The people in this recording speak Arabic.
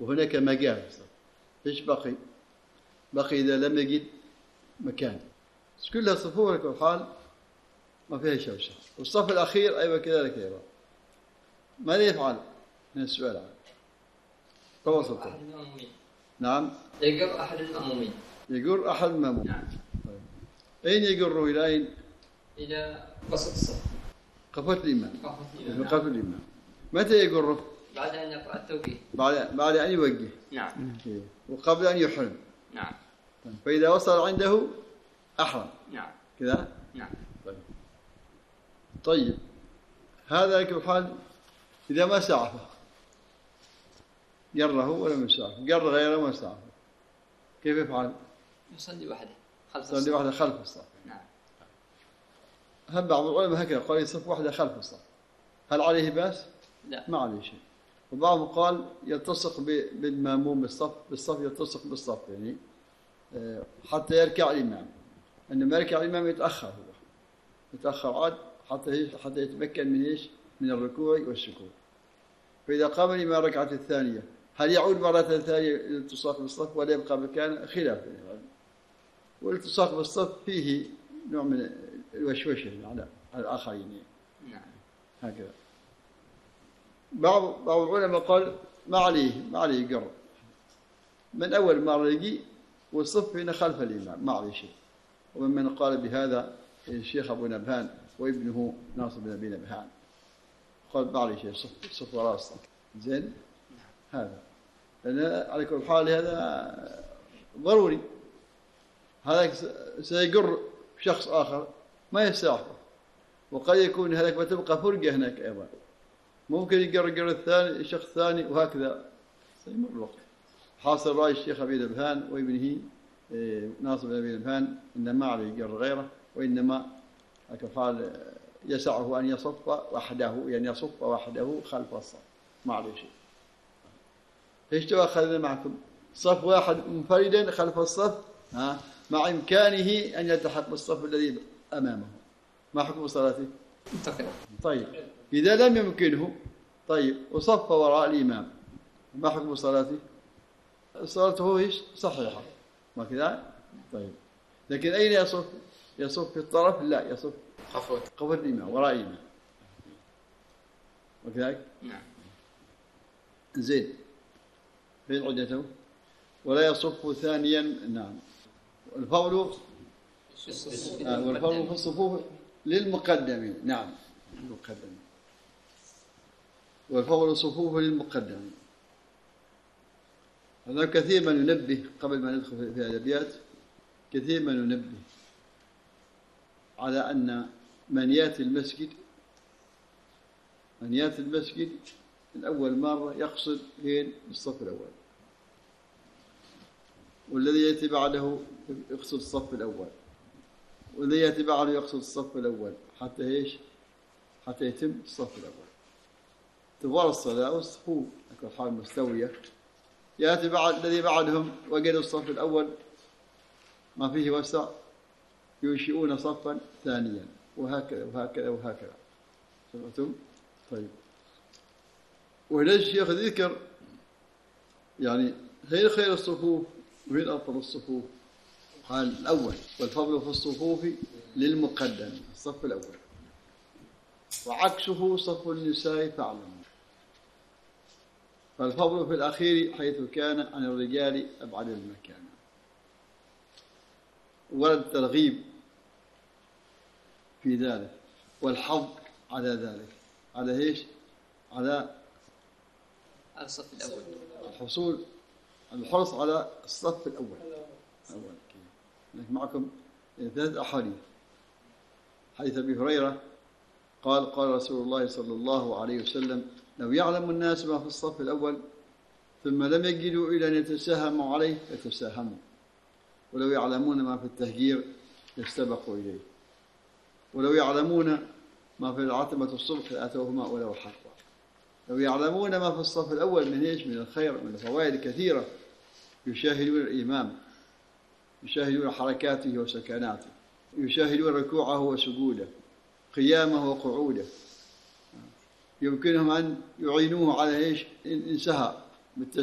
وهناك مجال. إيش بقي؟ بقي إذا لم يجد مكان، كلها صفوف على كل حال ما فيها شوشة. والصف الأخير أيضا كذلك أيضا. ماذا يفعل؟ من السؤال عنه توسط. أحد المأمومين. نعم. يجر أحد المأمومين. يجر أحد المأمومين. نعم. طيب. أين يجره إلى أين؟ إلى وسط الصف. قفة الإمام. نعم. قفة الإمام. متى يجره؟ بعد أن يقرأ التوجيه. بعد أن يوجه. نعم. وقبل أن يحرم. نعم. فإذا وصل عنده أحرم. نعم. كذا؟ نعم. طيب. هذا كل حال إذا ما سعفه جره ولم يسعفه، جر غيره ما سعفه، كيف يفعل؟ يصلي وحده خلف الصف. يصلي وحده خلف الصف. نعم. هم بعض العلماء هكذا قال يصف وحده خلف الصف. هل عليه بأس؟ لا. ما عليه شيء. وبعضهم قال يلتصق بالماموم بالصف يلتصق بالصف، يعني حتى يركع الإمام. عندما يركع الإمام يتأخر، هو يتأخر عاد حتى يتمكن من إيش؟ من الركوع والسكون. فإذا قام الإمام الركعة الثانية هل يعود مرة ثانية للالتصاق بالصف ولا يبقى مكانه؟ خلاف. والالتصاق بالصف فيه نوع من الوشوشة على الآخرين. نعم. هكذا. بعض العلماء قال ما عليه قرب من أول مرة يجي والصف هنا خلف الإمام، ما عليه شيء. ومن قال بهذا الشيخ أبو نبهان وابنه ناصر بن أبي نبهان، قال ما عليه شيء، صف وراء الصف. زين. هذا لأن على كل حال هذا ضروري. هذا سيقر شخص آخر ما يستعفه، وقد يكون هذاك بتبقى فرقة هناك أيضا، ممكن يقر الثاني الشخص الثاني، وهكذا سيمر الوقت. حاصل رأي الشيخ أبي نبهان وابنه ناصر بن أبي نبهان إن ما عليه يقر غيره، وإنما كفال يسعه أن يصف وحده، يعني يصف وحده خلف الصف، ما عليه شيء. ايش تأخذنا معكم؟ صف واحد منفردا خلف الصف مع إمكانه أن يلتحق بالصف الذي أمامه، ما حكم صلاته؟ طيب إذا لم يمكنه طيب وصف وراء الإمام، ما حكم صلاته؟ صلاته ايش؟ صحيحة، ما كذا؟ طيب لكن أين يصف؟ يصف في الطرف؟ لا، يصف قفة الإمام وراء الإمام، وكذلك؟ نعم. زين. فين عدته؟ ولا يصف ثانيا. نعم. والفضل في الصفوف للمقدمين. نعم، المقدمين. والفضل الصفوف للمقدمين. هذا كثير ما ننبه قبل ما ندخل في الأدبيات، كثير ما ننبه على أن من يأتي المسجد الأول مرة يقصد فين؟ الصف الأول، والذي يأتي بعده يقصد الصف الأول، والذي يأتي بعده يقصد الصف الأول، حتى إيش؟ حتى يتم الصف الأول. تظهر الصلاة والصفوف على حال مستوية. يأتي الذي بعدهم وجدوا الصف الأول ما فيه وسع، ينشئون صفا ثانيا، وهكذا وهكذا وهكذا. سمعتم؟ طيب. وهنا الشيخ ذكر يعني هي خير الصفوف وهي أفضل الصفوف. قال الأول والفضل في الصفوف للمقدم، الصف الأول، وعكسه صف النساء فاعلموا. فالفضل في الأخير حيث كان عن الرجال أبعد المكان. ورد الترغيب في ذلك والحظ على ذلك، على إيش؟ على الصف الأول، الحرص على الصف الأول. معكم 3 أحاديث. حديث أبي هريرة قال رسول الله صلى الله عليه وسلم: لو يعلم الناس ما في الصف الأول ثم لم يجدوا إلى أن يتساهموا عليه يتساهموا، ولو يعلمون ما في التهجير يستبقوا إليه، ولو يعلمون ما في العتمة الصبح أتوهما ولو حقا. لو يعلمون ما في الصف الأول من إيش؟ من الخير، من الفوائد كثيرة. يشاهدون الإمام، يشاهدون حركاته وسكناته، يشاهدون ركوعه وسجوده، قيامه وقعوده، يمكنهم أن يعينوه على إيش؟ إن سهى